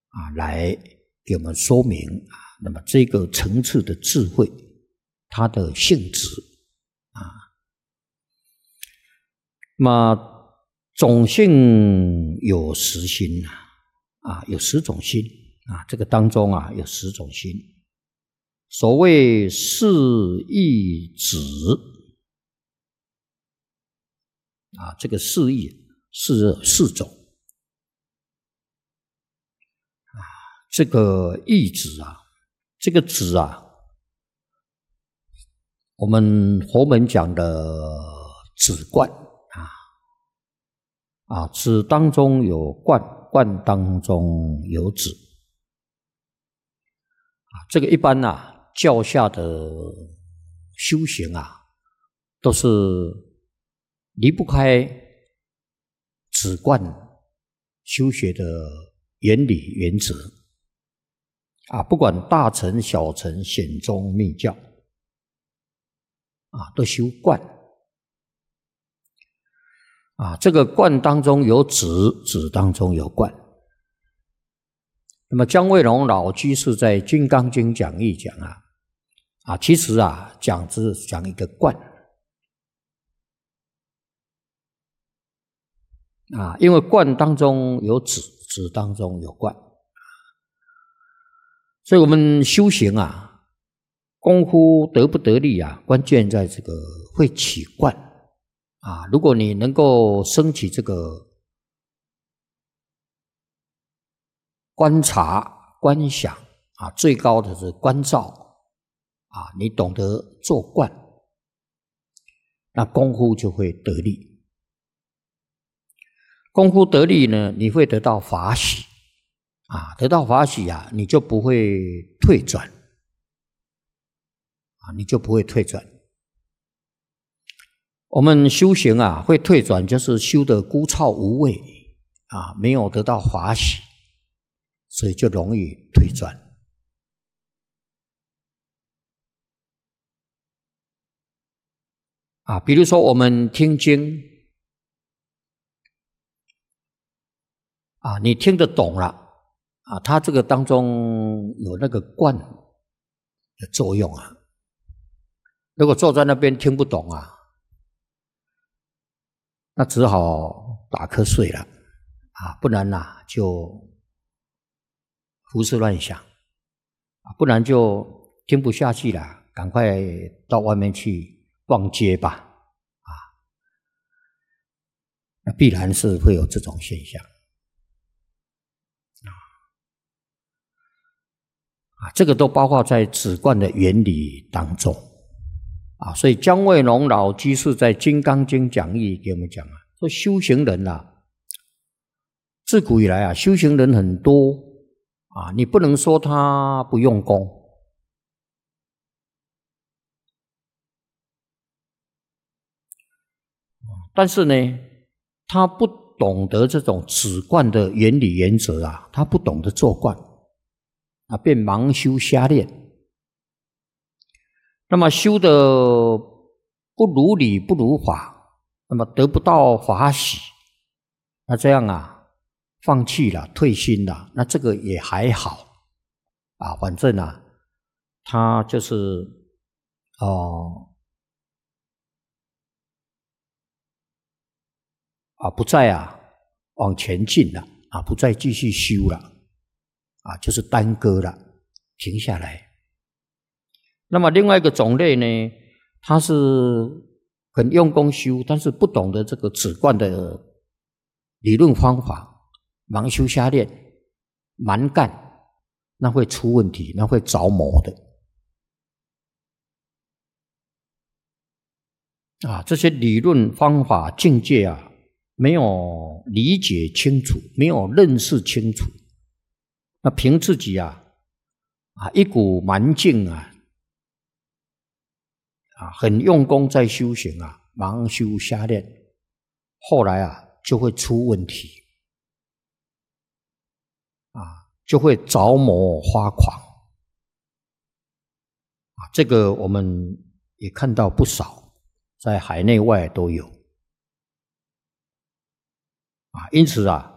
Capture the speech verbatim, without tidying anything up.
啊来给我们说明啊，那么这个层次的智慧，它的性质啊。那么种性有十心啊，啊有十种心啊，这个当中啊有十种心。所谓四义止啊，这个四义是四种啊，这个义止啊，这个止啊，我们佛门讲的止观啊，啊止当中有观，观当中有止啊，这个一般啊。教下的修行啊，都是离不开止观修学的原理原则啊，不管大乘、小乘、显宗、密教啊，都修观啊。这个观当中有止，止当中有观。那么姜惠龙老居士在《金刚经》讲义讲啊。啊，其实啊，讲只讲一个观啊，因为观当中有止，止当中有观，所以我们修行啊，功夫得不得力啊，关键在这个会起观啊。如果你能够升起这个观察、观想啊，最高的是观照。啊，你懂得做观，那功夫就会得力。功夫得力呢，你会得到法喜啊，得到法喜啊，你就不会退转啊，你就不会退转。我们修行啊，会退转，就是修得枯燥无味啊，没有得到法喜，所以就容易退转。啊，比如说我们听经啊，你听得懂了啊，它这个当中有那个观的作用啊。如果坐在那边听不懂啊，那只好打瞌睡了啊，不然啊就胡思乱想啊，不然就听不下去了，赶快到外面去逛街吧，啊，那必然是会有这种现象，啊，啊，这个都包括在止观的原理当中，啊，所以姜惠龙老居士在《金刚经》讲义给我们讲啊，说修行人啊，自古以来啊，修行人很多啊，你不能说他不用功。但是呢，他不懂得这种止观的原理原则啊，他不懂得做观啊，便盲修瞎练。那么修的不如理不如法，那么得不到法喜，那这样啊，放弃了，退心了，那这个也还好啊，反正啊，他就是哦。啊，不再啊往前进了啊，不再继续修了啊，就是耽搁了，停下来。那么另外一个种类呢，他是很用功修，但是不懂得这个止观的理论方法，盲修瞎练，蛮干，那会出问题，那会着魔的。啊，这些理论方法境界啊，没有理解清楚，没有认识清楚，那凭自己啊啊一股蛮劲啊啊很用功在修行啊，盲修瞎练，后来啊就会出问题啊，就会着魔发狂啊，这个我们也看到不少，在海内外都有。啊，因此啊，